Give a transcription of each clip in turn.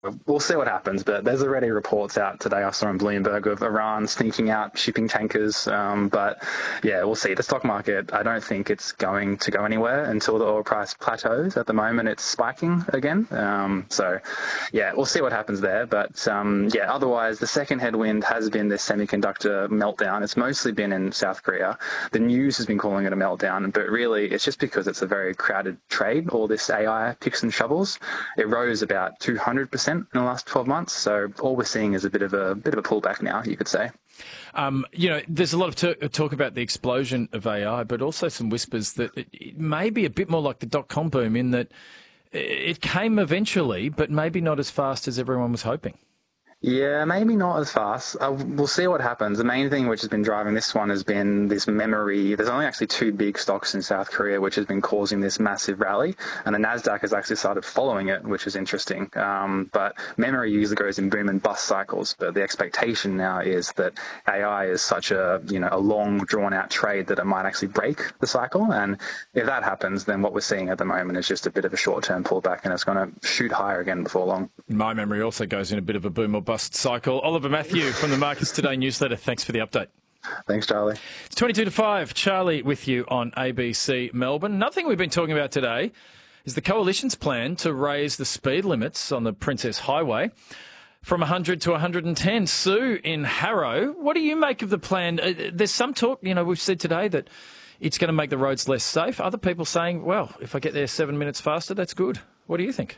We'll see what happens, but there's already reports out today I saw on Bloomberg of Iran sneaking out shipping tankers. But yeah, we'll see. The stock market, I don't think it's going to go anywhere until the oil price plateaus. At the moment, it's spiking again. So yeah, we'll see what happens there. But yeah, otherwise, the second headwind has been this semiconductor meltdown. It's mostly been in South Korea. The news has been calling it a meltdown, but really it's just because it's a very crowded trade, all this AI picks and shovels. It rose about 200% in the last 12 months. So all we're seeing is a bit of a pullback now, you could say. There's a lot of talk about the explosion of AI, but also some whispers that it may be a bit more like the dot-com boom in that it came eventually, but maybe not as fast as everyone was hoping. Yeah, maybe not as fast. We'll see what happens. The main thing which has been driving this one has been this memory. There's only actually two big stocks in South Korea which has been causing this massive rally, and the Nasdaq has actually started following it, which is interesting. But memory usually goes in boom and bust cycles. But the expectation now is that AI is such a long, drawn-out trade that it might actually break the cycle. And if that happens, then what we're seeing at the moment is just a bit of a short-term pullback, and it's going to shoot higher again before long. My memory also goes in a bit of a boom or bust cycle. Oliver Matthew from the Markets Today newsletter. Thanks for the update. Thanks, Charlie. It's 22 to 5. Charlie with you on ABC Melbourne. Nothing we've been talking about today is the Coalition's plan to raise the speed limits on the Princess Highway from 100 to 110. Sue in Harrow, what do you make of the plan? There's some talk, we've said today that it's going to make the roads less safe. Other people saying, well, if I get there 7 minutes faster, that's good. What do you think?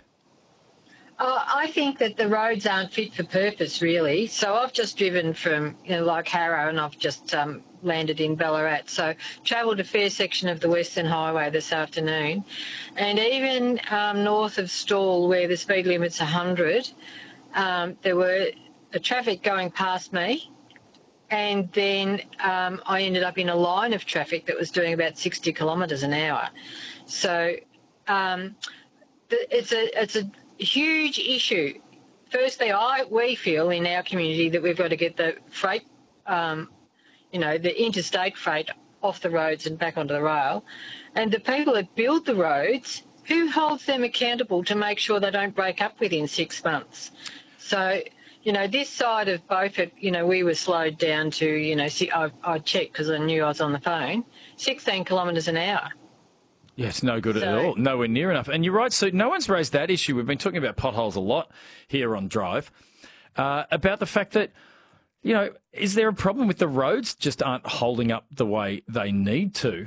I think that the roads aren't fit for purpose, really. So I've just driven from, like Harrow, and I've just landed in Ballarat. So travelled a fair section of the Western Highway this afternoon. And even north of Stawell, where the speed limit's 100, there were traffic going past me. And then I ended up in a line of traffic that was doing about 60 kilometres an hour. So it's a huge issue. Firstly, we feel in our community that we've got to get the freight, the interstate freight off the roads and back onto the rail. And the people that build the roads, who holds them accountable to make sure they don't break up within 6 months? So, this side of Beaufort, we were slowed down to, I checked because I knew I was on the phone, 16 kilometres an hour. Yeah, it's no good at all. Nowhere near enough. And you're right, Sue, no one's raised that issue. We've been talking about potholes a lot here on Drive, about the fact that, is there a problem with the roads just aren't holding up the way they need to?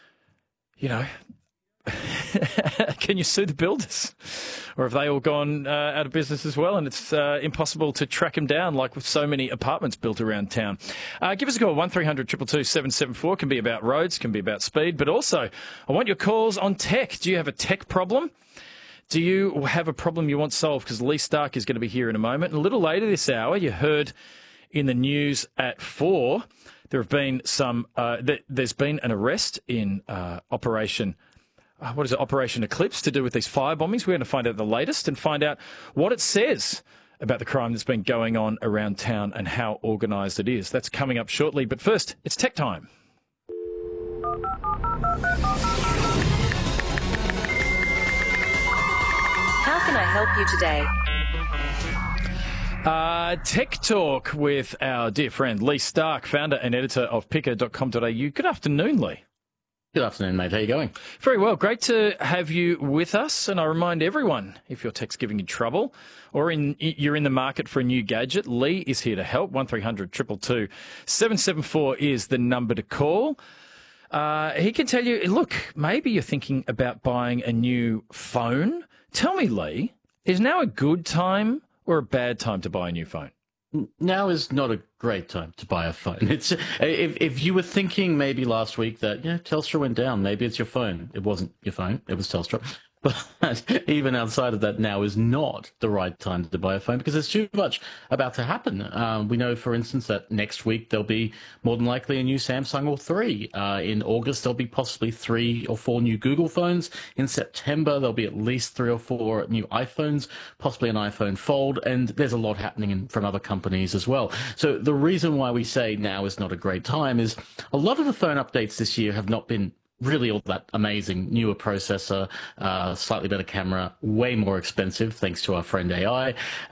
Can you sue the builders? Or have they all gone out of business as well, and it's impossible to track them down like with so many apartments built around town? Give us a call, 1300 222 774. Can be about roads, can be about speed, but also I want your calls on tech. Do you have a tech problem? Do you have a problem you want solved? Because Lee Stark is going to be here in a moment. And a little later this hour, you heard in the news at 4, there have been there's been an arrest in Operation Eclipse to do with these fire bombings. We're going to find out the latest and find out what it says about the crime that's been going on around town and how organised it is. That's coming up shortly. But first, it's tech time. How can I help you today? Tech Talk with our dear friend Lee Stark, founder and editor of picker.com.au. Good afternoon, Lee. Good afternoon, mate. How are you going? Very well. Great to have you with us. And I remind everyone, if your tech's giving you trouble or you're in the market for a new gadget, Lee is here to help. 1300 222 774 is the number to call. He can tell you, look, maybe you're thinking about buying a new phone. Tell me, Lee, is now a good time or a bad time to buy a new phone? Now is not a great time to buy a phone. It's if you were thinking maybe last week that Telstra went down, maybe it's your phone. It wasn't your phone. It was Telstra. But even outside of that, now is not the right time to buy a phone because there's too much about to happen. We know, for instance, that next week there'll be more than likely a new Samsung or 3. In August, there'll be possibly 3 or 4 new Google phones. In September, there'll be at least 3 or 4 new iPhones, possibly an iPhone Fold, and there's a lot happening from other companies as well. So the reason why we say now is not a great time is a lot of the phone updates this year have not been really all that amazing. Newer processor, slightly better camera, way more expensive thanks to our friend AI.